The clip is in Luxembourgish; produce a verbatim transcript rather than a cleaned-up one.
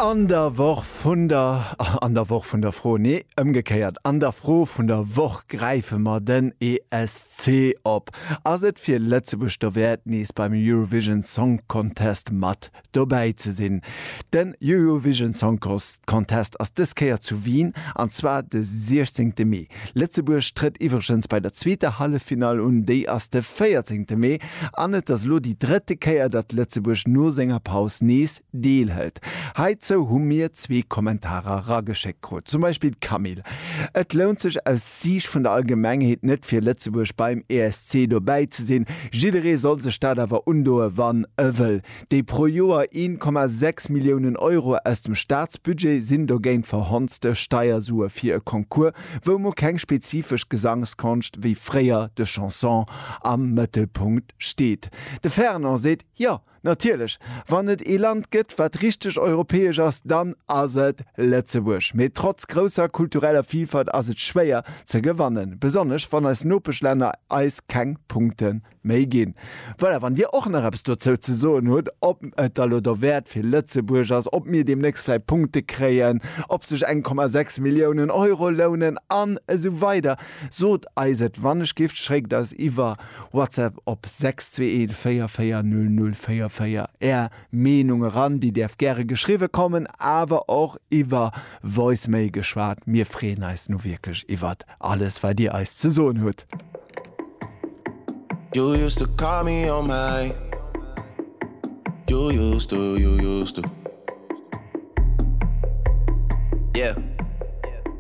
An der Woch vun der an der Woch vun der Fro nee ëmgekeiert an der Fro vun der Woch greife mat den E S C op. Ass et fir Lettzebusch der Wert nees beim Eurovision Song Contest mat dobäi ze sinn. Den Eurovision Song Contest ass dëskeier zu Wien anzwa de sechzehnten Mai. Lettzebusch tritt iwwerschens bei der zweete Hallefinal un déi ass de vierzehnten Mai anet ass lo die dritte Keier dat Lettzebusch no senger Paus nees deel hält. Heiz so hun mir zwei Kommentare rageschickt krut. Zum Beispiel Kamil. Et lohnt sich aus Sicht von der Allgemeinheit nicht für Lettzebusch beim E S C dabei zu sehen. Jeder soll sich da aber undoe wann övel. Die pro Jahr ein Komma sechs Millionen Euro aus dem Staatsbudget sind dagegen verhunzte Steuersuche für einen Konkurs, wo man kein spezifisch Gesangskunst wie Freier de Chanson am Mittelpunkt steht. Der Ferner sieht, ja, natürlich, wann et Eland gëtt, wat richtig europäisch ass, dann ass et Lettzebusch. Mit trotz grosser kultureller Vielfalt ass et schwéier ze gewannen. Besonders wann als nopesch Länder eis keng Punkten méi gin. Well wann Dir och nach du ze ze so huet, ob et da der Wert fir Lettzebusch ass, ob mir demnächst vielleicht Punkte kreien, ob sech ein Komma sechs Millionen Euro lohnen an so weiter. Sot eiset wannech gift schrägt das iwwer WhatsApp op sechs zwei eins vier vier null null vier vier er Menungen ran, die derf gerne geschrieben kommen, aber auch iwwer Voicemail geschwart. Mir freen eis nu wirklich iwwer alles, weil dir eis zu so hut. You used to call me on my You used to, you used to Yeah